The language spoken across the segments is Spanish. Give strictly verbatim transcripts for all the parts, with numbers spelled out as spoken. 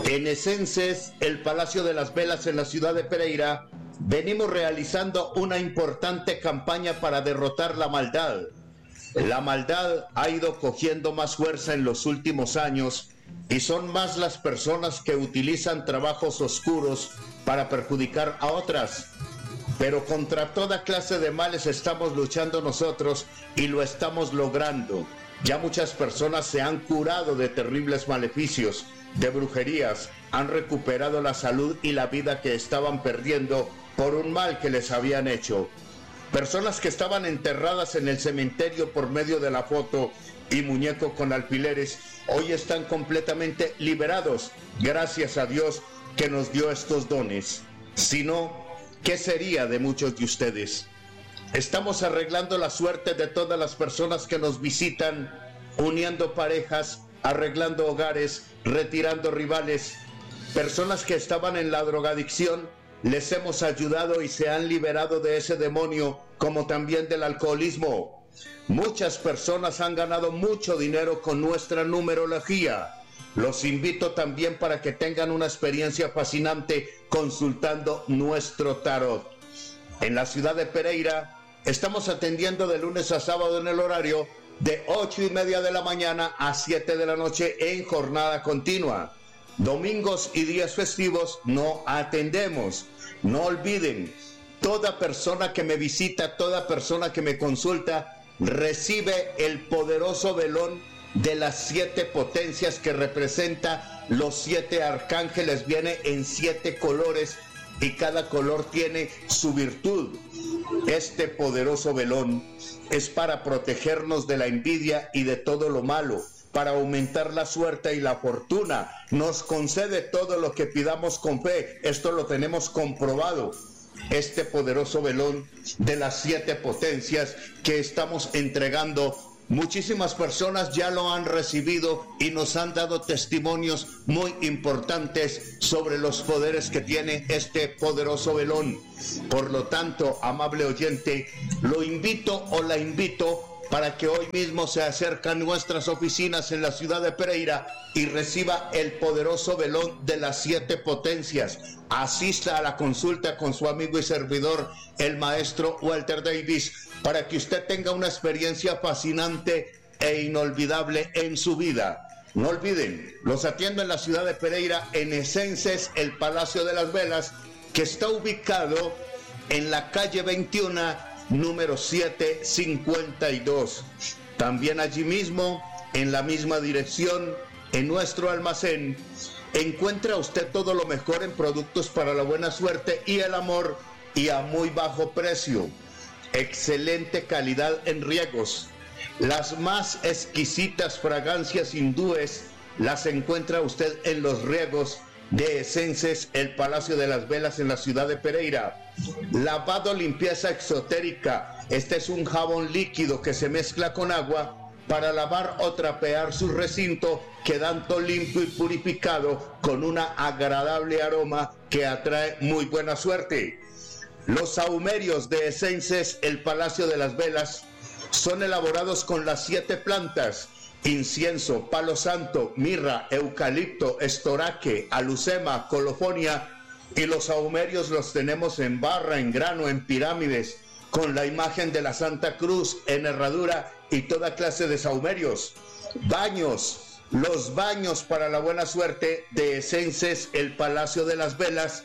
En Esences, el Palacio de las Velas en la ciudad de Pereira, venimos realizando una importante campaña para derrotar la maldad. La maldad ha ido cogiendo más fuerza en los últimos años y son más las personas que utilizan trabajos oscuros para perjudicar a otras. Pero contra toda clase de males estamos luchando nosotros y lo estamos logrando. Ya muchas personas se han curado de terribles maleficios, de brujerías, han recuperado la salud y la vida que estaban perdiendo por un mal que les habían hecho. Personas que estaban enterradas en el cementerio por medio de la foto y muñeco con alfileres, hoy están completamente liberados, gracias a Dios que nos dio estos dones. Si no, ¿qué sería de muchos de ustedes? Estamos arreglando la suerte de todas las personas que nos visitan, uniendo parejas, arreglando hogares, retirando rivales. Personas que estaban en la drogadicción, les hemos ayudado y se han liberado de ese demonio, como también del alcoholismo. Muchas personas han ganado mucho dinero con nuestra numerología. Los invito también para que tengan una experiencia fascinante consultando nuestro tarot. En la ciudad de Pereira estamos atendiendo de lunes a sábado en el horario de ocho y media de la mañana a siete de la noche en jornada continua. Domingos y días festivos no atendemos. No olviden, toda persona que me visita, toda persona que me consulta, recibe el poderoso velón de las siete potencias que representa los siete arcángeles. Viene en siete colores y cada color tiene su virtud. Este poderoso velón es para protegernos de la envidia y de todo lo malo, para aumentar la suerte y la fortuna. Nos concede todo lo que pidamos con fe. Esto lo tenemos comprobado. Este poderoso velón de las siete potencias que estamos entregando, muchísimas personas ya lo han recibido y nos han dado testimonios muy importantes sobre los poderes que tiene este poderoso velón. Por lo tanto, amable oyente, lo invito o la invito para que hoy mismo se acerque a nuestras oficinas en la ciudad de Pereira y reciba el poderoso velón de las siete potencias. Asista a la consulta con su amigo y servidor, el maestro Walter Davis, para que usted tenga una experiencia fascinante e inolvidable en su vida. No olviden, los atiendo en la ciudad de Pereira, en Esences, el Palacio de las Velas, que está ubicado en la calle veintiuno, número setecientos cincuenta y dos. También allí mismo, en la misma dirección, en nuestro almacén, encuentra usted todo lo mejor en productos para la buena suerte y el amor, y a muy bajo precio. Excelente calidad en riegos. Las más exquisitas fragancias hindúes las encuentra usted en los riegos de Esences, el Palacio de las Velas en la ciudad de Pereira. Lavado limpieza exotérica. Este es un jabón líquido que se mezcla con agua para lavar o trapear su recinto, quedando limpio y purificado con un agradable aroma que atrae muy buena suerte. Los sahumerios de Esences, el Palacio de las Velas, son elaborados con las siete plantas: incienso, palo santo, mirra, eucalipto, estoraque, alucema, colofonia. Y los sahumerios los tenemos en barra, en grano, en pirámides, con la imagen de la Santa Cruz, en herradura y toda clase de sahumerios. Baños, los baños para la buena suerte de Esences, el Palacio de las Velas,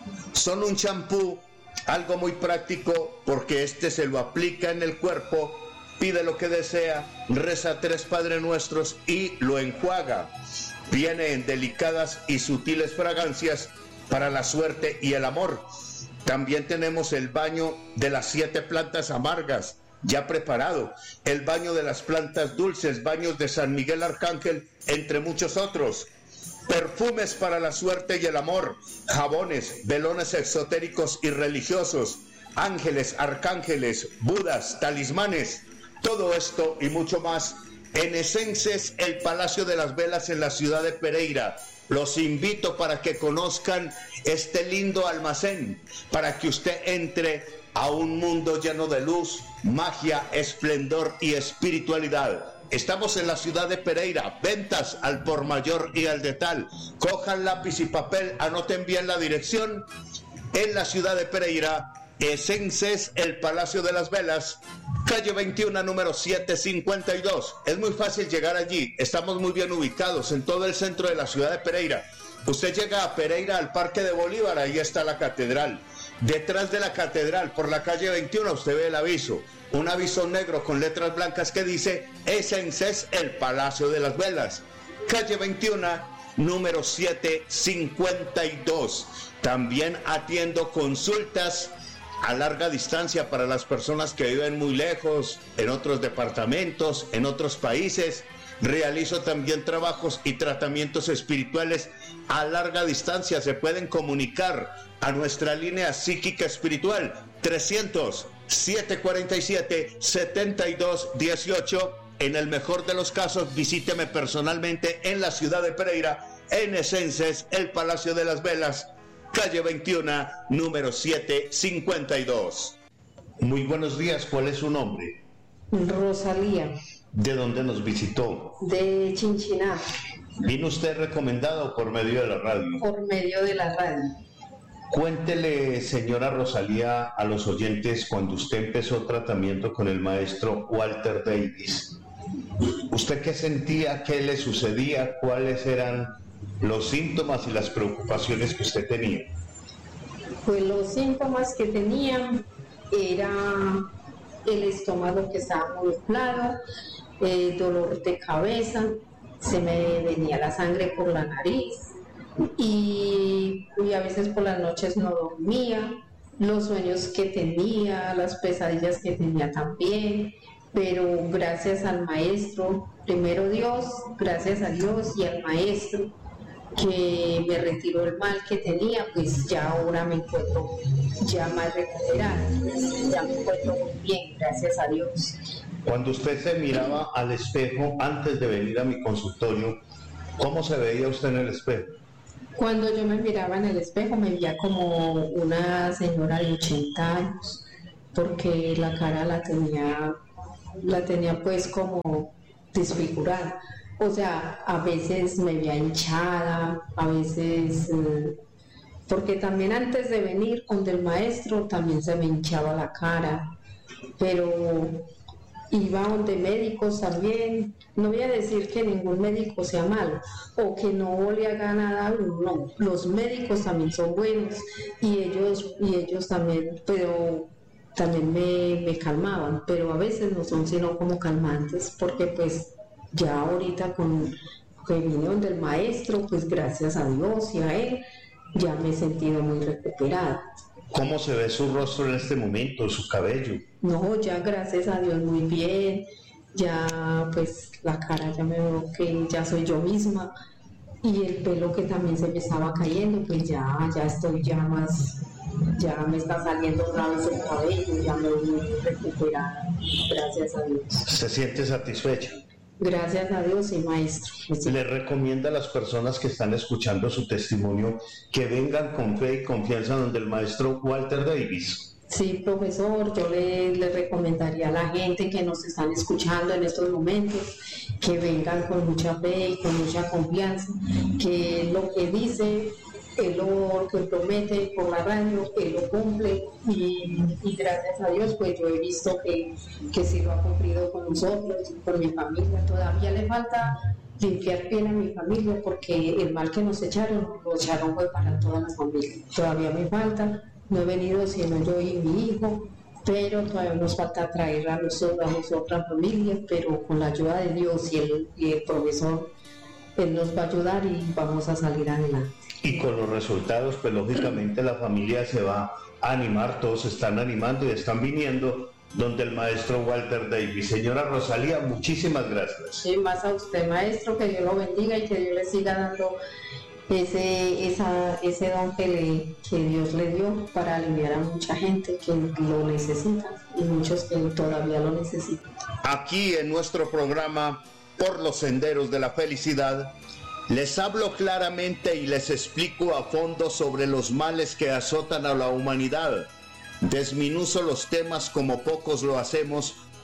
son un champú, algo muy práctico, porque este se lo aplica en el cuerpo, pide lo que desea, reza tres Padre Nuestros y lo enjuaga. Viene en delicadas y sutiles fragancias para la suerte y el amor. También tenemos el baño de las siete plantas amargas, ya preparado, el baño de las plantas dulces, baños de San Miguel Arcángel, entre muchos otros. Perfumes para la suerte y el amor, jabones, velones exotéricos y religiosos, ángeles, arcángeles, budas, talismanes. Todo esto y mucho más en Esences, el Palacio de las Velas en la ciudad de Pereira. Los invito para que conozcan este lindo almacén, para que usted entre a un mundo lleno de luz, magia, esplendor y espiritualidad. Estamos en la ciudad de Pereira, ventas al por mayor y al detal. Cojan lápiz y papel, anoten bien la dirección. En la ciudad de Pereira, Esences, el Palacio de las Velas, calle veintiuno, número setecientos cincuenta y dos. Es muy fácil llegar allí, estamos muy bien ubicados en todo el centro de la ciudad de Pereira. Usted llega a Pereira al Parque de Bolívar, ahí está la catedral. Detrás de la catedral, por la calle veintiuno, usted ve el aviso. Un aviso negro con letras blancas que dice Esences, el Palacio de las Velas. Calle veintiuno, número setecientos cincuenta y dos. También atiendo consultas a larga distancia para las personas que viven muy lejos, en otros departamentos, en otros países. Realizo también trabajos y tratamientos espirituales a larga distancia. Se pueden comunicar a nuestra línea psíquica espiritual trescientos, setecientos cuarenta y siete, setenta y dos dieciocho. En el mejor de los casos, visíteme personalmente en la ciudad de Pereira, en Esences, el Palacio de las Velas, calle veintiuno, número setecientos cincuenta y dos. Muy buenos días, ¿cuál es su nombre? Rosalía. ¿De dónde nos visitó? De Chinchiná. ¿Vino usted recomendado por medio de la radio? Por medio de la radio. Cuéntele, señora Rosalía, a los oyentes, cuando usted empezó tratamiento con el maestro Walter Davis, ¿usted qué sentía? ¿Qué le sucedía? ¿Cuáles eran los síntomas y las preocupaciones que usted tenía? Pues los síntomas que tenía era el estómago que estaba muy inflado, eh, dolor de cabeza, se me venía la sangre por la nariz y, y a veces por las noches no dormía, los sueños que tenía, las pesadillas que tenía también, pero gracias al maestro, primero Dios, gracias a Dios y al maestro que me retiró el mal que tenía, pues ya ahora me encuentro ya más recuperada, ya me encuentro muy bien, gracias a Dios. Cuando usted se miraba al espejo antes de venir a mi consultorio, ¿cómo se veía usted en el espejo? Cuando yo me miraba en el espejo me veía como una señora de ochenta años, porque la cara la tenía, la tenía pues como desfigurada. O sea, a veces me veía hinchada, a veces, eh, porque también antes de venir con el maestro también se me hinchaba la cara, pero iba donde médicos también. No voy a decir que ningún médico sea malo o que no le haga nada a uno, no, los médicos también son buenos y ellos, y ellos también, pero también me, me calmaban, pero a veces no son sino como calmantes, porque pues ya ahorita con que vine donde el maestro, pues gracias a Dios y a él, ya me he sentido muy recuperada. ¿Cómo se ve su rostro en este momento, su cabello? No, ya gracias a Dios muy bien, ya pues la cara ya me veo que ya soy yo misma y el pelo que también se me estaba cayendo, pues ya, ya estoy ya más, ya me está saliendo otra vez el cabello, ya me voy recuperada, gracias a Dios. ¿Se siente satisfecha? Gracias a Dios y maestro. Le recomienda a las personas que están escuchando su testimonio que vengan con fe y confianza donde el maestro Walter Davis. Sí, profesor, yo le, le recomendaría a la gente que nos están escuchando en estos momentos que vengan con mucha fe y con mucha confianza, que lo que dice, él lo que promete por la radio, él lo cumple y, y gracias a Dios pues yo he visto que, que sí lo ha cumplido con nosotros, con mi familia. Todavía le falta limpiar bien a mi familia porque el mal que nos echaron, lo echaron fue para toda la familia. Todavía me falta, no he venido sino yo y mi hijo, pero todavía nos falta traer a nosotros, a nuestra familia, pero con la ayuda de Dios y el, y el profesor, él nos va a ayudar y vamos a salir adelante. Y con los resultados, pues lógicamente la familia se va a animar, todos se están animando y están viniendo donde el maestro Walter Davis. Señora Rosalía, muchísimas gracias. Sí, más a usted, maestro, que Dios lo bendiga y que Dios le siga dando ese, esa, ese don que, le, que Dios le dio para aliviar a mucha gente que lo necesita y muchos que todavía lo necesitan. Aquí en nuestro programa, Por los Senderos de la Felicidad, les hablo claramente y les explico a fondo sobre los males que azotan a la humanidad. Desminuzo los temas como pocos lo hacemos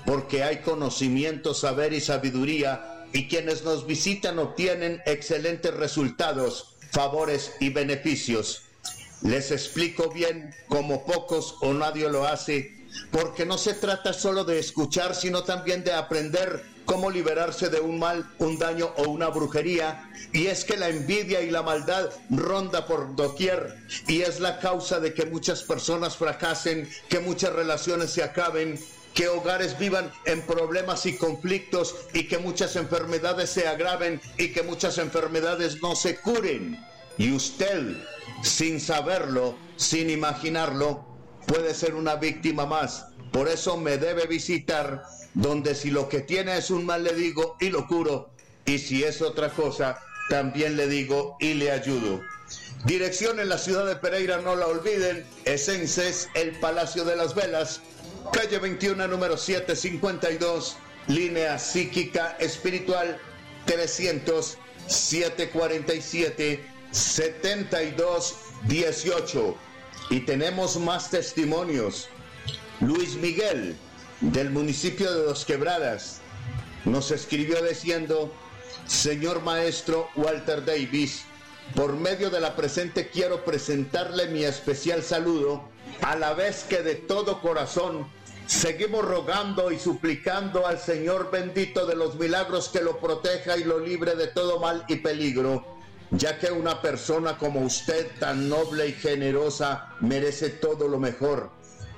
porque hay conocimiento, saber y sabiduría, y quienes nos visitan obtienen excelentes resultados, favores y beneficios. Les explico bien, como pocos o nadie lo hace, porque no se trata solo de escuchar, sino también de aprender cómo liberarse de un mal, un daño o una brujería. Y es que la envidia y la maldad ronda por doquier y es la causa de que muchas personas fracasen, que muchas relaciones se acaben, que hogares vivan en problemas y conflictos y que muchas enfermedades se agraven y que muchas enfermedades no se curen. Y usted, sin saberlo, sin imaginarlo, puede ser una víctima más. Por eso me debe visitar, donde si lo que tiene es un mal le digo y lo curo, y si es otra cosa también le digo y le ayudo. Dirección en la ciudad de Pereira, no la olviden, Esences, el Palacio de las Velas, calle veintiuno, número setecientos cincuenta y dos, línea psíquica espiritual trescientos, setecientos cuarenta y siete, setenta y dos dieciocho. Y tenemos más testimonios. Luis Miguel, del municipio de Dos Quebradas, nos escribió diciendo: señor maestro Walter Davis, por medio de la presente quiero presentarle mi especial saludo, a la vez que de todo corazón seguimos rogando y suplicando al Señor bendito de los milagros que lo proteja y lo libre de todo mal y peligro, ya que una persona como usted, tan noble y generosa, merece todo lo mejor.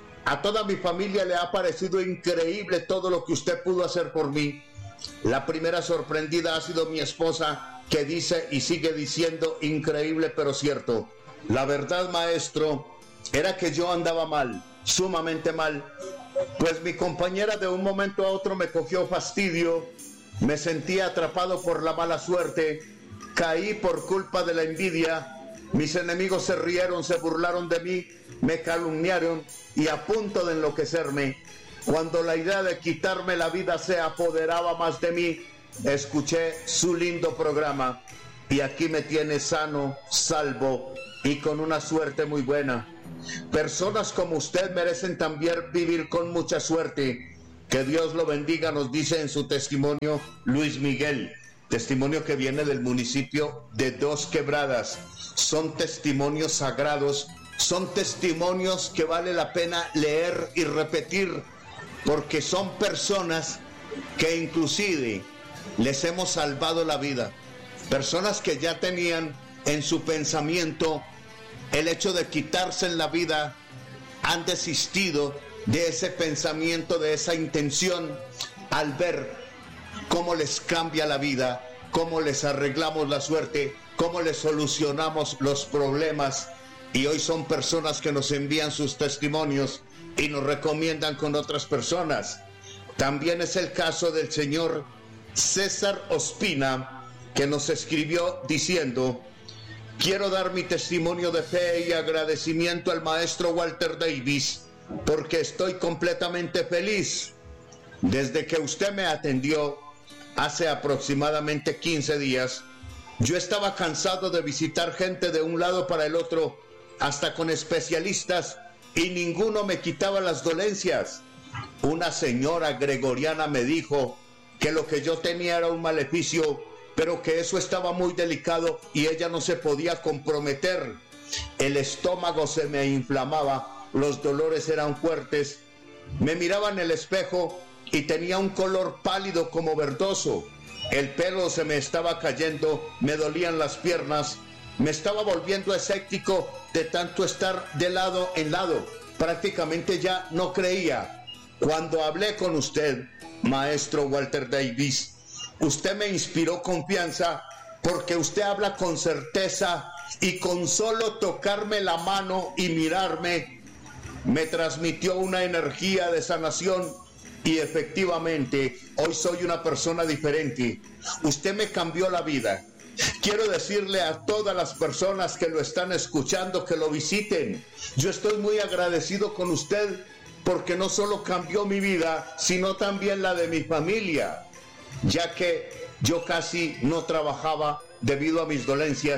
A toda mi familia le ha parecido increíble todo lo que usted pudo hacer por mí. La primera sorprendida ha sido mi esposa, que dice y sigue diciendo increíble pero cierto. La verdad, maestro, era que yo andaba mal, sumamente mal, pues mi compañera de un momento a otro me cogió fastidio, me sentía atrapado por la mala suerte, caí por culpa de la envidia, mis enemigos se rieron, se burlaron de mí, me calumniaron y a punto de enloquecerme. Cuando la idea de quitarme la vida se apoderaba más de mí, escuché su lindo programa y aquí me tiene sano, salvo y con una suerte muy buena. Personas como usted merecen también vivir con mucha suerte. Que Dios lo bendiga, nos dice en su testimonio Luis Miguel. Testimonio que viene del municipio de Dos Quebradas. Son testimonios sagrados, son testimonios que vale la pena leer y repetir, porque son personas que inclusive les hemos salvado la vida. Personas que ya tenían en su pensamiento el hecho de quitarse en la vida, han desistido de ese pensamiento, de esa intención, al ver cómo les cambia la vida, cómo les arreglamos la suerte, cómo les solucionamos los problemas. Y hoy son personas que nos envían sus testimonios y nos recomiendan con otras personas. También es el caso del señor César Ospina, que nos escribió diciendo: quiero dar mi testimonio de fe y agradecimiento al maestro Walter Davis, porque estoy completamente feliz. Desde que usted me atendió hace aproximadamente quince días, yo estaba cansado de visitar gente de un lado para el otro, hasta con especialistas, y ninguno me quitaba las dolencias. Una señora gregoriana me dijo que lo que yo tenía era un maleficio, pero que eso estaba muy delicado y ella no se podía comprometer. El estómago se me inflamaba, los dolores eran fuertes, me miraba en el espejo y tenía un color pálido como verdoso, el pelo se me estaba cayendo, me dolían las piernas, me estaba volviendo escéptico de tanto estar de lado en lado, prácticamente ya no creía. Cuando hablé con usted, maestro Walter Davis, usted me inspiró confianza, porque usted habla con certeza y con solo tocarme la mano y mirarme, me transmitió una energía de sanación y efectivamente hoy soy una persona diferente. Usted me cambió la vida. Quiero decirle a todas las personas que lo están escuchando que lo visiten. Yo estoy muy agradecido con usted porque no solo cambió mi vida, sino también la de mi familia, ya que yo casi no trabajaba debido a mis dolencias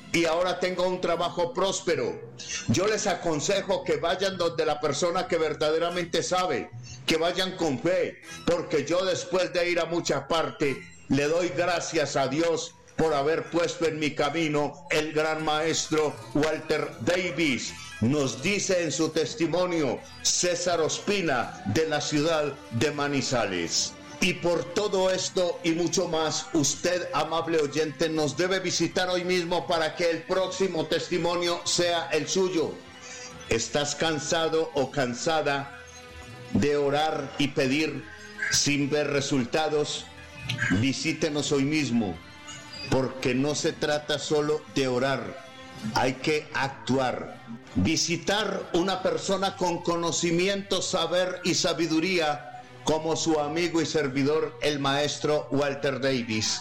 y ahora tengo un trabajo próspero. Yo les aconsejo que vayan donde la persona que verdaderamente sabe, que vayan con fe, porque yo después de ir a mucha parte, le doy gracias a Dios por haber puesto en mi camino el gran maestro Walter Davis. Nos dice en su testimonio César Ospina, de la ciudad de Manizales. Y por todo esto y mucho más, usted, amable oyente, nos debe visitar hoy mismo para que el próximo testimonio sea el suyo. ¿Estás cansado o cansada de orar y pedir sin ver resultados? Visítenos hoy mismo, porque no se trata solo de orar, hay que actuar. Visitar una persona con conocimiento, saber y sabiduría, como su amigo y servidor, el maestro Walter Davis.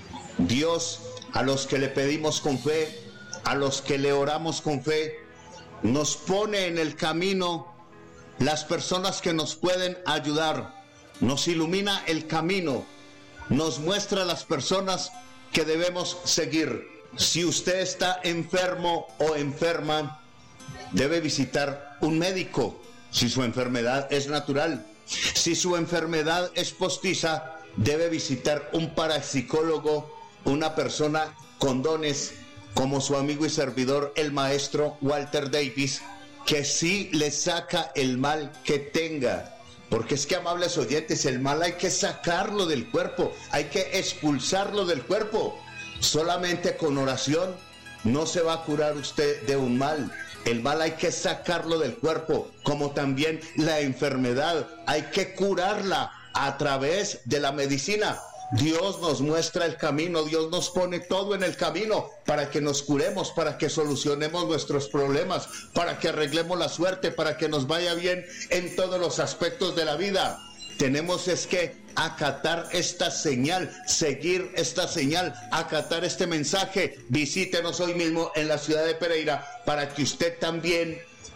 Dios, a los que le pedimos con fe, a los que le oramos con fe, nos pone en el camino las personas que nos pueden ayudar, nos ilumina el camino, nos muestra las personas que debemos seguir. Si usted está enfermo o enferma, debe visitar un médico, si su enfermedad es natural. Si su enfermedad es postiza, debe visitar un parapsicólogo, una persona con dones, como su amigo y servidor, el maestro Walter Davis, que sí le saca el mal que tenga. Porque es que, amables oyentes, el mal hay que sacarlo del cuerpo, hay que expulsarlo del cuerpo. Solamente con oración no se va a curar usted de un mal. El mal hay que sacarlo del cuerpo, como también la enfermedad, hay que curarla a través de la medicina. Dios nos muestra el camino, Dios nos pone todo en el camino para que nos curemos, para que solucionemos nuestros problemas, para que arreglemos la suerte, para que nos vaya bien en todos los aspectos de la vida. Tenemos es que acatar esta señal, seguir esta señal, acatar este mensaje. Visítenos hoy mismo en la ciudad de Pereira para que usted también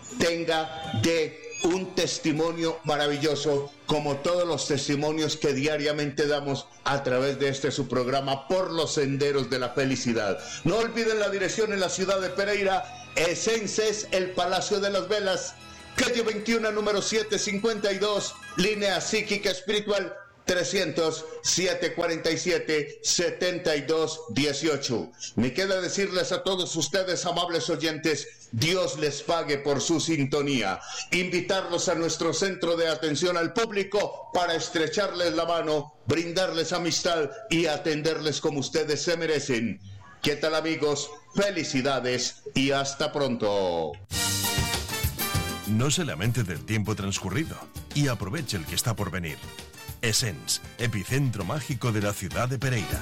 tenga de un testimonio maravilloso, como todos los testimonios que diariamente damos a través de este su programa, Por los Senderos de la Felicidad. No olviden la dirección en la ciudad de Pereira, Esences, el Palacio de las Velas, calle veintiuno, número setecientos cincuenta y dos, línea psíquica espiritual trescientos, setecientos cuarenta y siete, setenta y dos dieciocho. Me queda decirles a todos ustedes, amables oyentes, Dios les pague por su sintonía. Invitarlos a nuestro centro de atención al público para estrecharles la mano, brindarles amistad y atenderles como ustedes se merecen. ¿Qué tal, amigos? Felicidades y hasta pronto. No se lamente del tiempo transcurrido y aproveche el que está por venir. Essence, epicentro mágico de la ciudad de Pereira.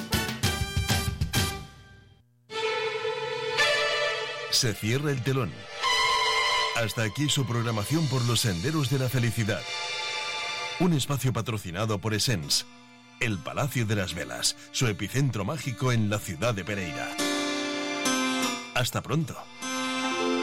Se cierra el telón. Hasta aquí su programación por los senderos de la felicidad. Un espacio patrocinado por Essence, el Palacio de las Velas, su epicentro mágico en la ciudad de Pereira. Hasta pronto.